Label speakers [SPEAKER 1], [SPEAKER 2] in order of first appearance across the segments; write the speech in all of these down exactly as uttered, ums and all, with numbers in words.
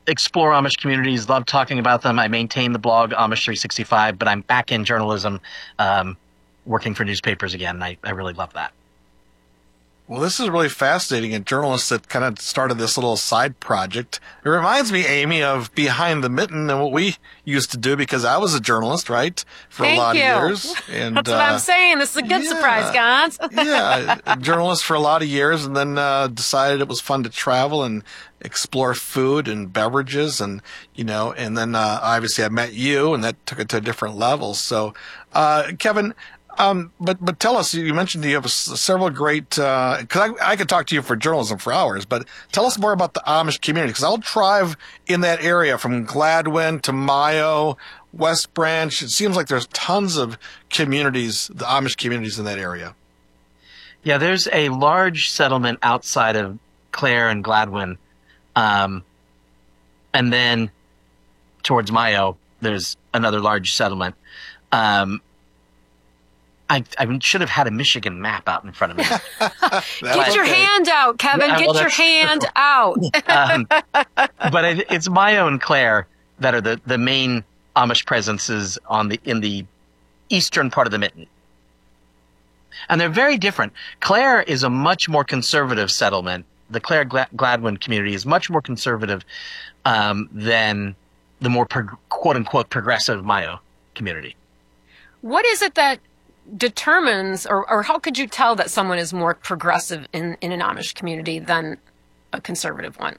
[SPEAKER 1] explore Amish communities, love talking about them. I maintain the blog Amish three sixty-five, but I'm back in journalism, um, working for newspapers again. And I, I really love that.
[SPEAKER 2] Well, this is really fascinating. A journalist that kind of started this little side project. It reminds me, Amy, of Behind the Mitten and what we used to do, because I was a journalist, right, for
[SPEAKER 3] Thank
[SPEAKER 2] a lot
[SPEAKER 3] you.
[SPEAKER 2] of years. And,
[SPEAKER 3] That's what
[SPEAKER 2] uh,
[SPEAKER 3] I'm saying. This is a good
[SPEAKER 2] yeah,
[SPEAKER 3] surprise, guys.
[SPEAKER 2] yeah, a journalist for a lot of years, and then uh, decided it was fun to travel and explore food and beverages, and you know, and then uh, obviously I met you, and that took it to a different level. So, uh, Kevin. Um, but, but tell us, you mentioned you have s- several great, uh, cause I, I could talk to you for journalism for hours, but tell us more about the Amish community. Cause I'll drive in that area from Gladwin to Mayo, West Branch. It seems like there's tons of communities, the Amish communities in that area.
[SPEAKER 1] Yeah, there's a large settlement outside of Clare and Gladwin. Um, and then towards Mayo, there's another large settlement. Um, I, I should have had a Michigan map out in front of me.
[SPEAKER 3] Get your
[SPEAKER 2] okay.
[SPEAKER 3] hand out, Kevin.
[SPEAKER 1] Yeah,
[SPEAKER 3] Get
[SPEAKER 1] well,
[SPEAKER 3] your
[SPEAKER 1] that's
[SPEAKER 3] hand
[SPEAKER 1] true.
[SPEAKER 3] out.
[SPEAKER 1] um, but it, it's Mayo and Clare that are the, the main Amish presences on the in the eastern part of the Mitten. And they're very different. Clare is a much more conservative settlement. The Clare Gla- Gladwin community is much more conservative um, than the more prog- quote-unquote progressive Mayo community.
[SPEAKER 3] What is it that determines, or, or how could you tell that someone is more progressive in, in an Amish community than a conservative one?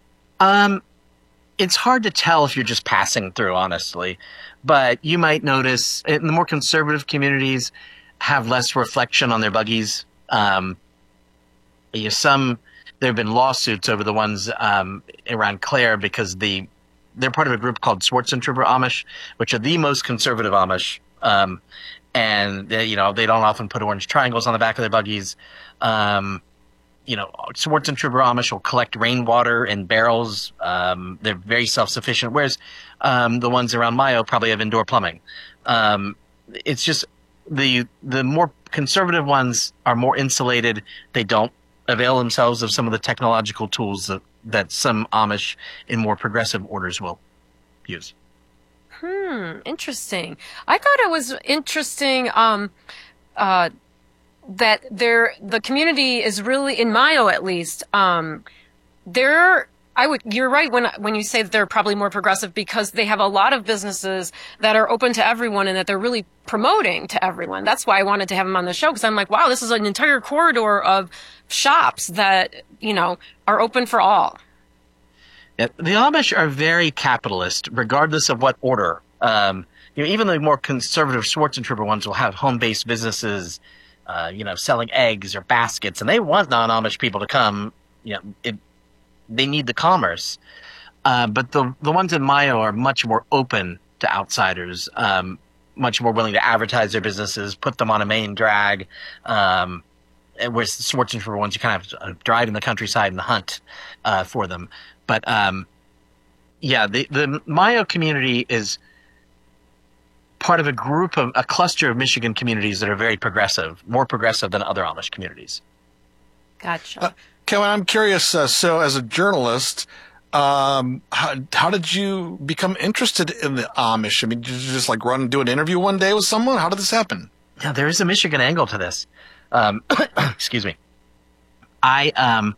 [SPEAKER 1] Um, it's hard to tell if you're just passing through, honestly. But you might notice in the more conservative communities have less reflection on their buggies. Um, you know, some there have been lawsuits over the ones um, around Clare because the they're part of a group called Swartzentruber Amish, which are the most conservative Amish. Um, and they, you know, they don't often put orange triangles on the back of their buggies. Um, you know, Swartzentruber Amish will collect rainwater in barrels. Um, they're very self-sufficient, whereas um, the ones around Mayo probably have indoor plumbing. Um, it's just the the more conservative ones are more insulated. They don't avail themselves of some of the technological tools that, that some Amish in more progressive orders will use.
[SPEAKER 3] Hmm, interesting. I thought it was interesting um, uh, that there the community is really, in Mayo at least, um, they're I would you're right when when you say that they're probably more progressive because they have a lot of businesses that are open to everyone and that they're really promoting to everyone. That's why I wanted to have them on the show, because I'm like, wow, this is an entire corridor of shops that, you know, are open for all.
[SPEAKER 1] Yeah, the Amish are very capitalist, regardless of what order. Um, you know, even the more conservative Swartzentruber ones will have home-based businesses, uh, you know, selling eggs or baskets, and they want non-Amish people to come. You know, it, they need the commerce. Uh, but the the ones in Mayo are much more open to outsiders, um, much more willing to advertise their businesses, put them on a main drag. Um, whereas the Swartzentruber ones, you kind of have to drive in the countryside and hunt uh, for them. But um, yeah, the, the Mayo community is part of a group of a cluster of Michigan communities that are very progressive, more progressive than other Amish communities.
[SPEAKER 3] Gotcha.
[SPEAKER 2] Uh, Kevin, I'm curious. Uh, so, as a journalist, um, how, how did you become interested in the Amish? I mean, did you just like run and do an interview one day with someone? How did this happen?
[SPEAKER 1] Yeah, there is a Michigan angle to this. Um, excuse me. I um,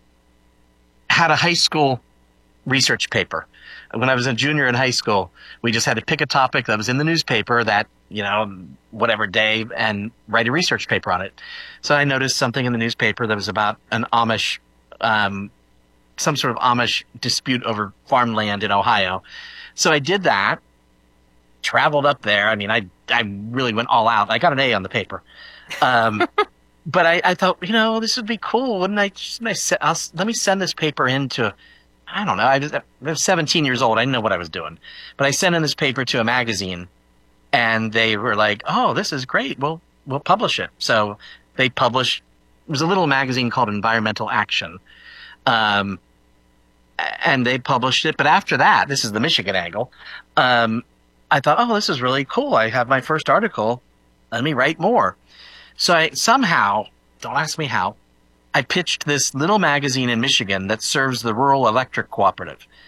[SPEAKER 1] had a high school research paper. When I was a junior in high school, we just had to pick a topic that was in the newspaper that, you know, whatever day and write a research paper on it. So I noticed something in the newspaper that was about an Amish, um, some sort of Amish dispute over farmland in Ohio. So I did that, traveled up there. I mean, I, I really went all out. I got an A on the paper. Um, but I, I thought, you know, this would be cool. Wouldn't I, shouldn't I se- I'll, let me send this paper into, I don't know. I was, I was seventeen years old. I didn't know what I was doing, but I sent in this paper to a magazine and they were like, oh, this is great. We'll, we'll publish it. So they published, it was a little magazine called Environmental Action. Um, and they published it. But after that, this is the Michigan angle. Um, I thought, oh, this is really cool. I have my first article. Let me write more. So I somehow, don't ask me how, I pitched this little magazine in Michigan that serves the Rural Electric Cooperative.